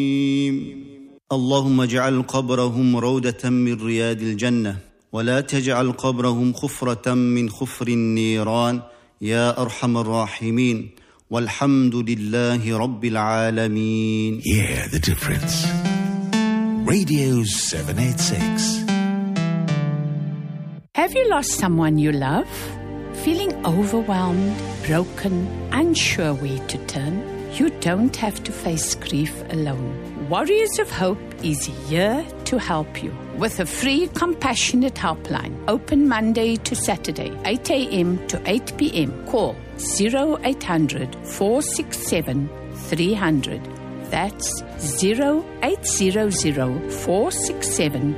اللهم اجعل قبرهم روضة من رياض الجنة ولا تجعل قبرهم خفرة من خفر النيران يا أرحم الراحمين والحمد لله رب العالمين. Hear the difference. Radio 786. Have you lost someone you love? Feeling overwhelmed, broken, unsure where to turn? You don't have to face grief alone. Warriors of Hope is here to help you with a free compassionate helpline, open Monday to Saturday, 8 a.m. to 8 p.m. Call 0800 467 300. That's 0800 467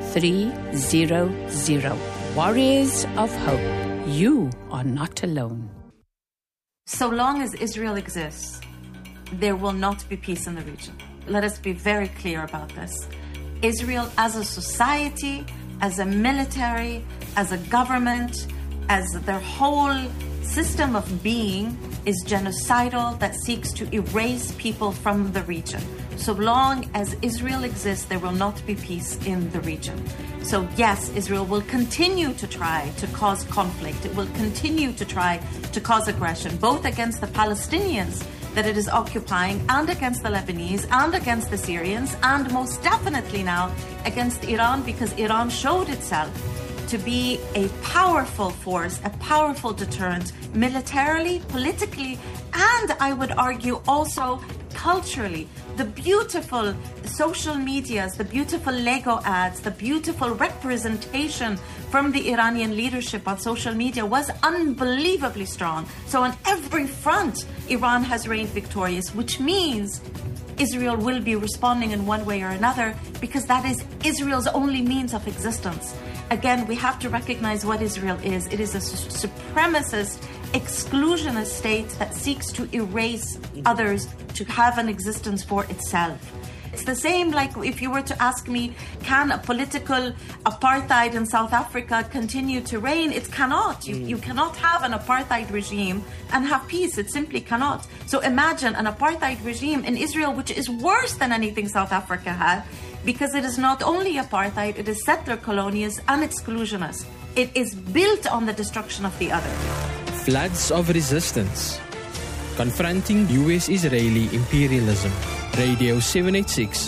300. Warriors of Hope, you are not alone. So long as Israel exists, there will not be peace in the region. Let us be very clear about this. Israel as a society, as a military, as a government, as their whole system of being is genocidal that seeks to erase people from the region. So long as Israel exists, there will not be peace in the region. So yes, Israel will continue to try to cause conflict. It will continue to try to cause aggression, both against the Palestinians that it is occupying and against the Lebanese and against the Syrians and most definitely now against Iran, because Iran showed itself to be a powerful force, a powerful deterrent, militarily, politically, and I would argue also culturally. The beautiful social medias, the beautiful Lego ads, the beautiful representation from the Iranian leadership on social media was unbelievably strong. So on every front, Iran has reigned victorious, which means Israel will be responding in one way or another because that is Israel's only means of existence. Again, we have to recognize what Israel is. It is a supremacist, exclusionist state that seeks to erase others to have an existence for itself. It's the same like if you were to ask me, can a political apartheid in South Africa continue to reign? It cannot. You cannot have an apartheid regime and have peace. It simply cannot. So imagine an apartheid regime in Israel, which is worse than anything South Africa had, because it is not only apartheid, it is settler colonialist and exclusionist. It is built on the destruction of the other. Floods of resistance. Confronting US-Israeli imperialism. Radio 786,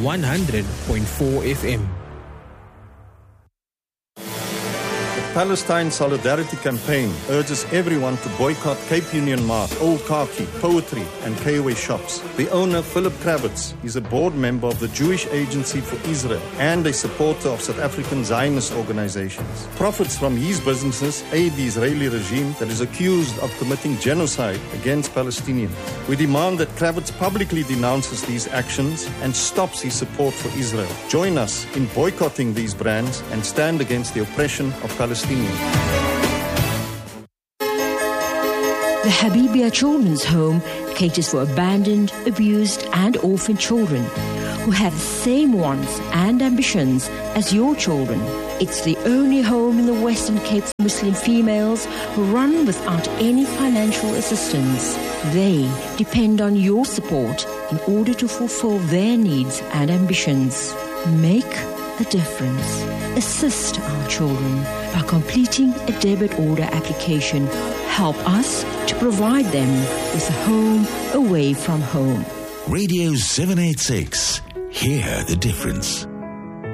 100.4 FM. Palestine Solidarity Campaign urges everyone to boycott Cape Union Mart, Old Khaki, Poetry and K-Way shops. The owner, Philip Kravitz, is a board member of the Jewish Agency for Israel and a supporter of South African Zionist organizations. Profits from his businesses aid the Israeli regime that is accused of committing genocide against Palestinians. We demand that Kravitz publicly denounces these actions and stops his support for Israel. Join us in boycotting these brands and stand against the oppression of Palestinians. The Habibia Children's Home caters for abandoned, abused and orphaned children who have the same wants and ambitions as your children. It's the only home in the Western Cape for Muslim females who run without any financial assistance. They depend on your support in order to fulfill their needs and ambitions. Make a difference. Assist our children by completing a debit order application. Help us to provide them with a home away from home. Radio 786. Hear the difference.